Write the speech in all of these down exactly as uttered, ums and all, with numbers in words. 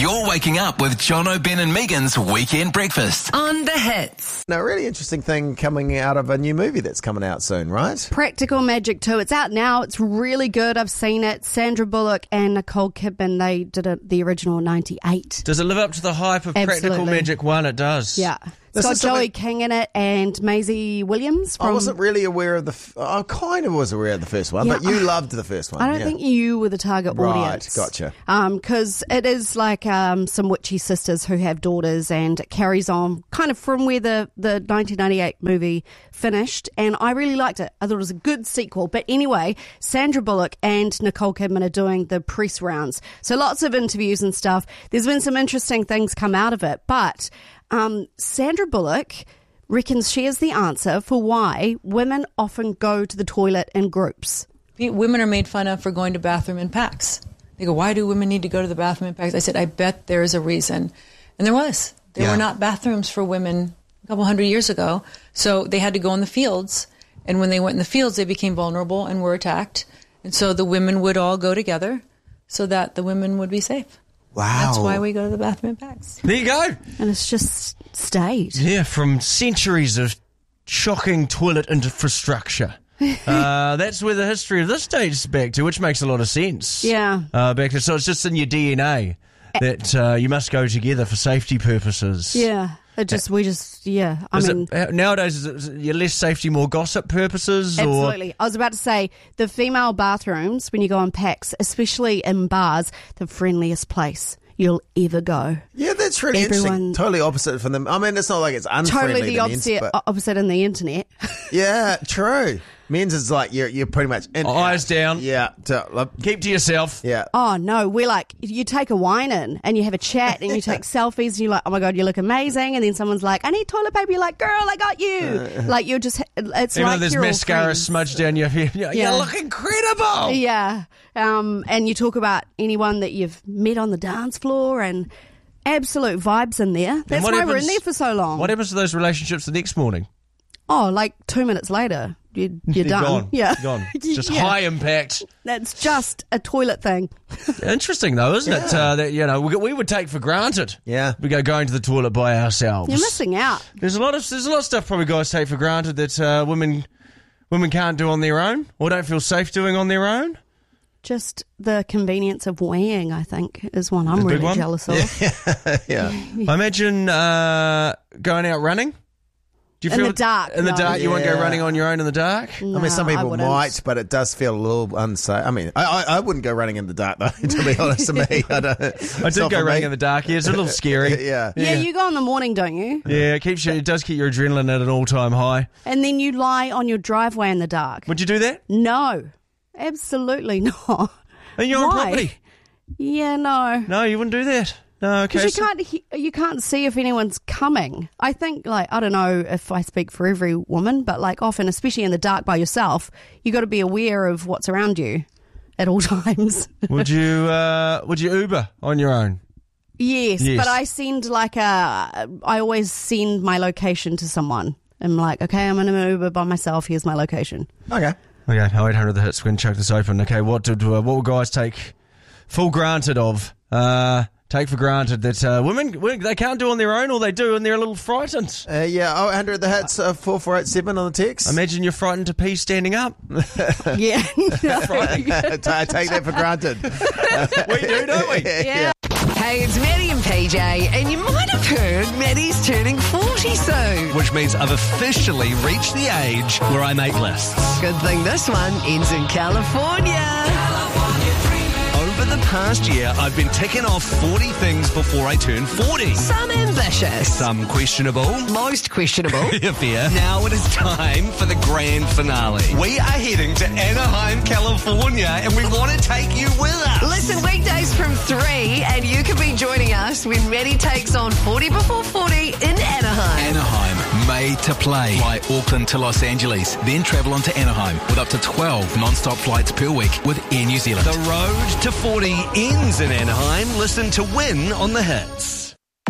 You're waking up with Jono, Ben and Megan's Weekend Breakfast on The Hits. Now, a really interesting thing coming out of a new movie that's coming out soon, right? Practical Magic two. It's out now. It's really good. I've seen it. Sandra Bullock and Nicole Kidman, they did it, the original ninety-eight. Does it live up to the hype of Absolutely. Practical Magic one? It does. Yeah. It's This got is something- Joey King in it and Maisie Williams from... I wasn't really aware of the... F- I kind of was aware of the first one, Yeah, but you I- loved the first one. I don't yeah. think you were the target Right, audience. gotcha. Because it is like um, some witchy sisters who have daughters, and it carries on kind of from where the, the nineteen ninety-eight movie finished, and I really liked it. I thought it was a good sequel. But anyway, Sandra Bullock and Nicole Kidman are doing the press rounds. So lots of interviews and stuff. There's been some interesting things come out of it, but um, Sandra Bullock reckons she is the answer for why women often go to the toilet in groups. Women are made fun of for going to bathroom in packs. They go, why do women need to go to the bathroom in packs? I said, I bet there is a reason. And there was. There Yeah. were not bathrooms for women a couple hundred years ago. So they had to go in the fields. And when they went in the fields, they became vulnerable and were attacked. And so the women would all go together so that the women would be safe. Wow. That's why we go to the bathroom in packs. There you go. And it's just stayed. Yeah, from centuries of shocking toilet infrastructure. uh, that's where the history of this dates back to, which makes a lot of sense. Yeah. Uh, back to, so it's just in your D N A that uh, you must go together for safety purposes. Yeah. It just, we just, yeah. I Is mean, it, nowadays, is it, is it less safety, more gossip purposes? absolutely. I was about to say the female bathrooms, when you go on packs, especially in bars, the friendliest place you'll ever go. Yeah, that's really interesting. Everyone- Totally opposite from them. I mean, it's not like it's unfriendly Totally the to men's, opposite, but- opposite in the internet. yeah, true. Men's is like you're you're pretty much in, Eyes out. down. Yeah, to, like, Or keep to yourself. yeah. Oh no, we're like, you take a wine in and you have a chat and you take selfies and you're like, oh my God, you look amazing. And then someone's like, I need toilet paper. You're like, girl, I got you. Like you're just, it's Even like though there's you're all mascara friends. smudged down your hair. You Yeah. look incredible. Yeah. Um, and you talk about anyone that you've met on the dance floor and absolute vibes in there. That's what why we're in happens- there for so long. What happens to those relationships the next morning? Oh, like two minutes later, you're, you're done. Gone. Yeah. Gone. It's just Yeah. high impact. That's just a toilet thing. Interesting though, isn't it? Uh, that you know we, we would take for granted. Yeah. we go going to the toilet by ourselves. You're missing out. There's a lot of there's a lot of stuff probably guys take for granted that uh, women women can't do on their own or don't feel safe doing on their own. Just the convenience of weighing, I think, is one I'm The big really one? jealous of. yeah. I imagine uh, going out running. Do you In feel the dark, In the no. dark, you won't go Yeah. running on your own in the dark. I mean, some No, I people wouldn't. might, but it does feel a little unsafe. I mean, I, I, I wouldn't go running in the dark, though, to be honest to me. I, don't, I did go running in the dark. Yeah, it's a little scary. Yeah. Yeah, you go in the morning, don't you? Yeah, it keeps you, it does keep your adrenaline at an all-time high. And then you lie on your driveway in the dark. Would you do that? No, absolutely not. In your own Why? property? Yeah, no. No, you wouldn't do that. No, okay. Because you so- can't, he- you can't see if anyone's coming. I think, like, I don't know if I speak for every woman, but like often, especially in the dark by yourself, you got to be aware of what's around you at all times. Would you uh, would you Uber on your own? Yes, Yes. but I send like a, I always send my location to someone. I'm like, okay, I'm in an Uber by myself. Here's my location. Okay. Okay, oh eight hundred the hits. We're going to chuck this open. Okay, what did uh, what will guys take full granted of? Uh, take for granted that uh, women, women they can't do on their own, or they do and they're a little frightened. Uh, yeah, oh, one hundred the hits, uh, four four eight seven on the text. Imagine you're frightened to pee standing up. Yeah. I take that for granted. We do, don't we? Yeah. Hey, it's Maddie and P J, and you might have heard Maddie's turning forty soon. Which means I've officially reached the age where I make lists. Good thing this one ends in California. Over the past year, I've been ticking off forty things before I turn forty. Some ambitious. Some questionable. Most questionable. Fair. Now it is time for the grand finale. We are heading to Anaheim, California, and we want to take you with us. Listen weekdays from three, and you can be joining us when Maddie takes on forty before forty in Anaheim. Anaheim, made to play. Fly Auckland to Los Angeles, then travel on to Anaheim with up to twelve non-stop flights per week with Air New Zealand. The road to forty ends in Anaheim. Listen to win on the hits.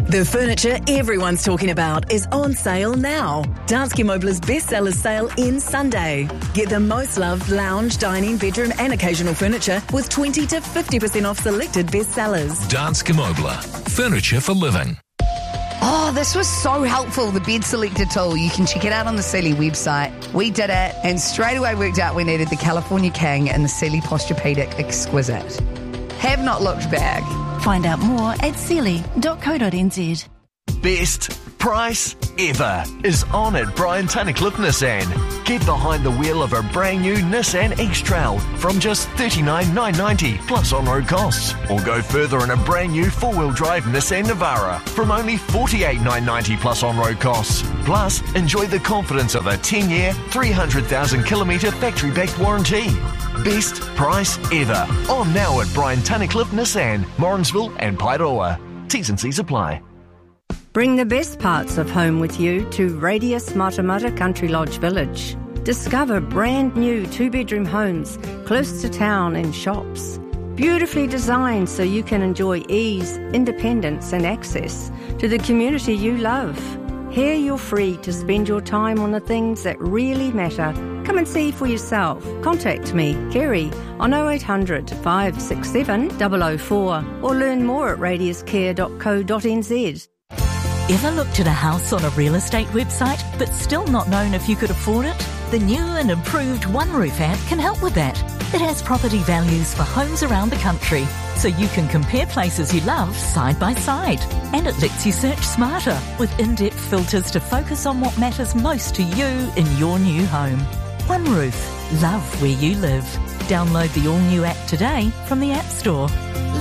The furniture everyone's talking about is on sale now. Danske Møbler's bestsellers sale ends Sunday. Get the most loved lounge, dining, bedroom and occasional furniture with twenty to fifty percent off selected bestsellers. Danske Møbler. Furniture for living. Oh, this was so helpful, the bed selector tool. You can check it out on the Sealy website. We did it and straight away worked out we needed the California King and the Sealy Posturepedic Exquisite. Have not looked back. Find out more at sealy dot co dot n z. Best price ever is on at Brian Tunnicliffe Nissan. Get behind the wheel of a brand new Nissan X-Trail from just thirty-nine thousand nine hundred ninety dollars plus on-road costs. Or go further in a brand new four-wheel drive Nissan Navara from only forty-eight thousand nine hundred ninety dollars plus on-road costs. Plus, enjoy the confidence of a ten-year, three hundred thousand kilometre factory-backed warranty. Best price ever. On now at Brian Tunnicliffe Nissan, Morrinsville and Pairoa. T's and C's apply. Bring the best parts of home with you to Radius Matamata Country Lodge Village. Discover brand new two-bedroom homes close to town and shops. Beautifully designed so you can enjoy ease, independence and access to the community you love. Here you're free to spend your time on the things that really matter. Come and see for yourself. Contact me, Kerry, on oh eight hundred, five six seven, oh oh four or learn more at radius care dot co dot n z. Ever looked at a house on a real estate website but still not known if you could afford it? The new and improved One Roof app can help with that. It has property values for homes around the country, so you can compare places you love side by side. And it lets you search smarter with in-depth filters to focus on what matters most to you in your new home. One Roof. Love where you live. Download the all-new app today from the App Store.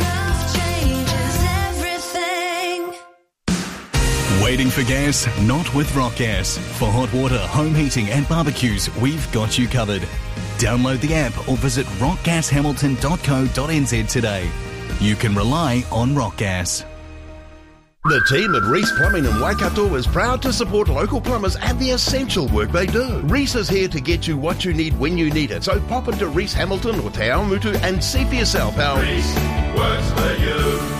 Waiting for gas? Not with Rock Gas. For hot water, home heating and barbecues, we've got you covered. Download the app or visit rock gas hamilton dot co dot n z today. You can rely on Rock Gas. The team at Reese Plumbing in Waikato is proud to support local plumbers and the essential work they do. Reese is here to get you what you need when you need it. So pop into Reese Hamilton or Te Awamutu and see for yourself how Reese works for you.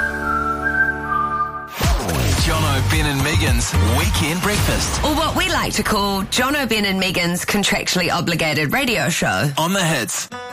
Jono, Ben and Megan's Weekend Breakfast. Or what we like to call Jono, Ben and Megan's contractually obligated radio show. On the Hits.